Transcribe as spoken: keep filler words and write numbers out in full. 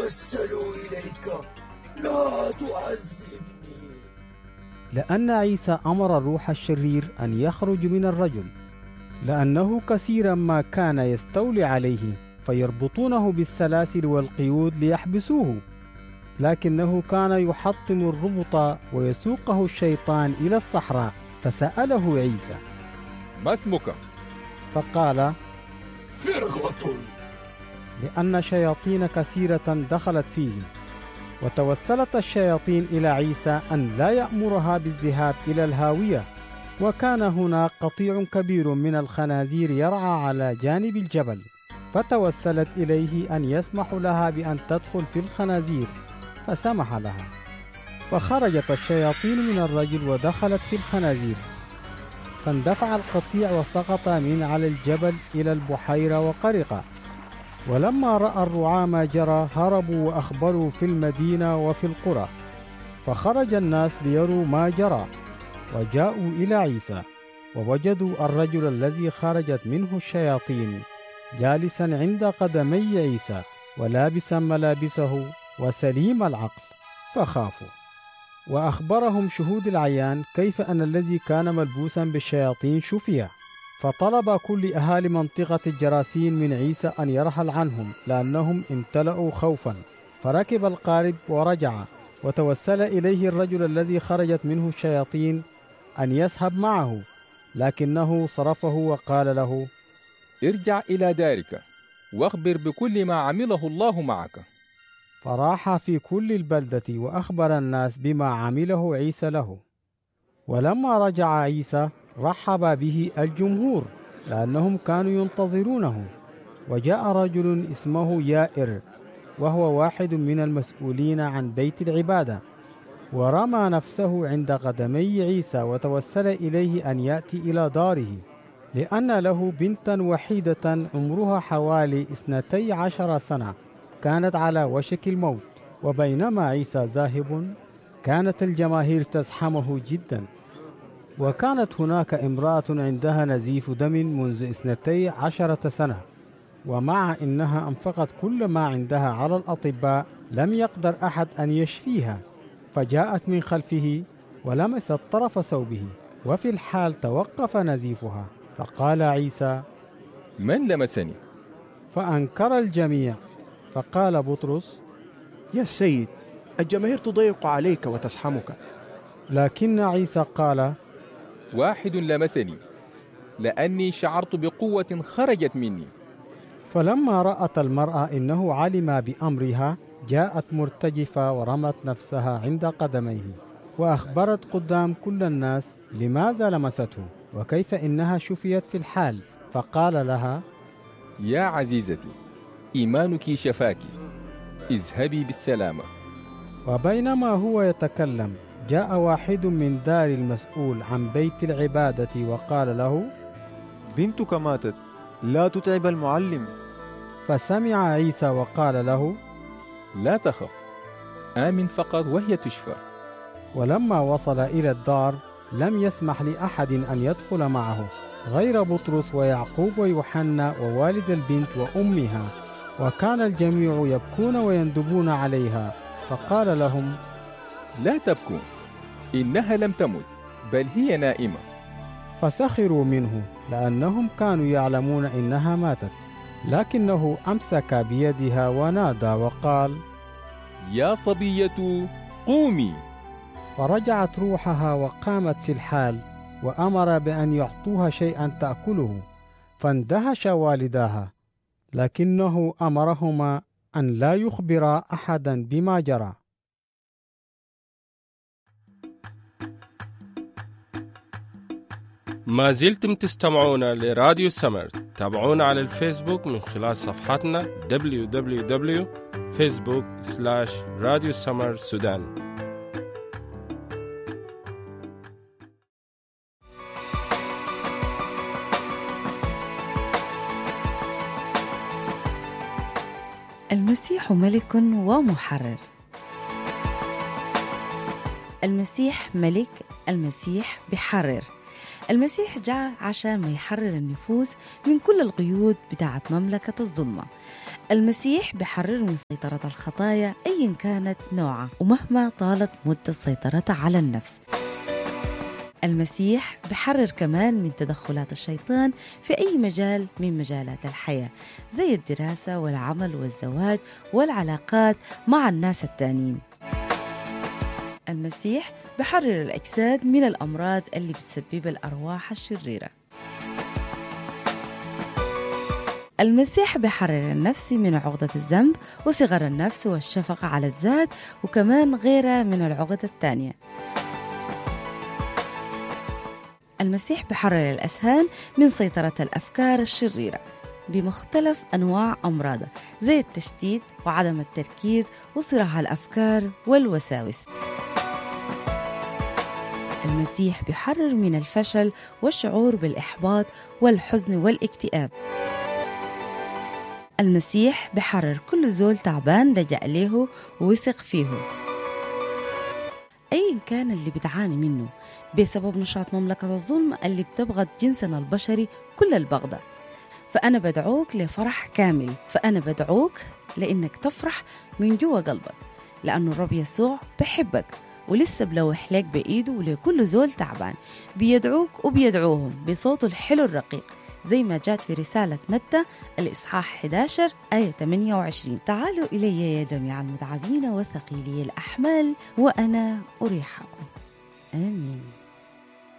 أتوسل إليك لا تعذبني. لأن عيسى أمر الروح الشرير أن يخرج من الرجل، لأنه كثيرا ما كان يستولي عليه فيربطونه بالسلاسل والقيود ليحبسوه، لكنه كان يحطم الربط ويسوقه الشيطان إلى الصحراء. فسأله عيسى: ما اسمك؟ فقال: فرغة، لأن شياطين كثيرة دخلت فيه. وتوسلت الشياطين إلى عيسى أن لا يأمرها بالذهاب إلى الهاوية، وكان هناك قطيع كبير من الخنازير يرعى على جانب الجبل، فتوسلت إليه أن يسمح لها بأن تدخل في الخنازير، فسمح لها. فخرجت الشياطين من الرجل ودخلت في الخنازير، فاندفع القطيع وسقط من على الجبل إلى البحيرة وغرق. ولما رأى الرعاة ما جرى هربوا وأخبروا في المدينة وفي القرى. فخرج الناس ليروا ما جرى، وجاءوا إلى عيسى ووجدوا الرجل الذي خرجت منه الشياطين جالسا عند قدمي عيسى ولابسا ملابسه وسليم العقل، فخافوا. وأخبرهم شهود العيان كيف أن الذي كان ملبوسا بالشياطين شفي. فطلب كل أهالي منطقة الجراسين من عيسى أن يرحل عنهم، لأنهم امتلأوا خوفا. فركب القارب ورجع، وتوسل إليه الرجل الذي خرجت منه الشياطين أن يذهب معه، لكنه صرفه وقال له: ارجع إلى دارك واخبر بكل ما عمله الله معك. فراح في كل البلدة وأخبر الناس بما عمله عيسى له. ولما رجع عيسى رحب به الجمهور، لأنهم كانوا ينتظرونه. وجاء رجل اسمه يائر، وهو واحد من المسؤولين عن بيت العبادة، ورمى نفسه عند قدمي عيسى وتوسل إليه أن يأتي إلى داره، لأن له بنتا وحيدة عمرها حوالي اثنتي عشر سنة، كانت على وشك الموت. وبينما عيسى ذاهب كانت الجماهير تزحمه جدا. وكانت هناك امرأة عندها نزيف دم منذ اثنتي عشرة سنة، ومع إنها أنفقت كل ما عندها على الأطباء لم يقدر أحد أن يشفيها. فجاءت من خلفه ولمست طرف ثوبه، وفي الحال توقف نزيفها. فقال عيسى: من لمسني؟ فأنكر الجميع. فقال بطرس: يا سيد، الجماهير تضيق عليك وتزحمك. لكن عيسى قال: واحد لمسني، لأني شعرت بقوة خرجت مني. فلما رأت المرأة إنه علم بأمرها جاءت مرتجفة ورمت نفسها عند قدميه، وأخبرت قدام كل الناس لماذا لمسته وكيف إنها شفيت في الحال. فقال لها: يا عزيزتي، إيمانك شفاك، اذهبي بالسلامة. وبينما هو يتكلم جاء واحد من دار المسؤول عن بيت العبادة وقال له: بنتك ماتت، لا تتعب المعلم. فسمع عيسى وقال له: لا تخف، آمن فقط وهي تشفى. ولما وصل إلى الدار لم يسمح لأحد أن يدخل معه غير بطرس ويعقوب ويوحنا ووالد البنت وأمها، وكان الجميع يبكون ويندبون عليها. فقال لهم: لا تبكوا، إنها لم تمت بل هي نائمة. فسخروا منه لأنهم كانوا يعلمون إنها ماتت، لكنه أمسك بيدها ونادى وقال: يا صبية قومي. فرجعت روحها وقامت في الحال، وأمر بأن يعطوها شيئا تأكله. فاندهش والداها، لكنه أمرهما أن لا يخبرا أحدا بما جرى. ما زلتم تستمعون لراديو سمر. تابعونا على الفيسبوك من خلال صفحتنا دبليو دبليو دبليو دوت فيسبوك سلاش راديو سمر سودان. المسيح ملك ومحرر. المسيح ملك، المسيح بحرر. المسيح جاء عشان ما يحرر النفوس من كل القيود بتاعة مملكة الظلمة. المسيح بحرر من سيطرة الخطايا أيا كانت نوعها ومهما طالت مدة سيطرتها على النفس. المسيح بحرر كمان من تدخلات الشيطان في أي مجال من مجالات الحياة، زي الدراسة والعمل والزواج والعلاقات مع الناس التانيين. المسيح بحرر الأجساد من الأمراض اللي بتسبب الأرواح الشريرة. المسيح بحرر النفس من عقدة الذنب وصغر النفس والشفقة على الذات وكمان غيرها من العقد الثانية. المسيح بحرر الأذهان من سيطرة الأفكار الشريرة بمختلف أنواع أمراضها، زي التشتيت وعدم التركيز وصراع الأفكار والوساوس. المسيح بحرر من الفشل والشعور بالإحباط والحزن والاكتئاب. المسيح بحرر كل زول تعبان لجأ له ووثق فيه، أي كان اللي بتعاني منه بسبب نشاط مملكة الظلم اللي بتبغض جنسنا البشري كل البغضة. فأنا بدعوك لفرح كامل، فأنا بدعوك لأنك تفرح من جوا قلبك، لأنه الرب يسوع بحبك ولسه بلوح لك بإيده ولكل زول تعبان. بيدعوك وبيدعوهم بصوته الحلو الرقيق، زي ما جات في رسالة متى الإصحاح أحد عشر آية ثمانية وعشرين: تعالوا إلي يا جميع المتعبين وثقيلي الأحمال وأنا أريحكم. آمين.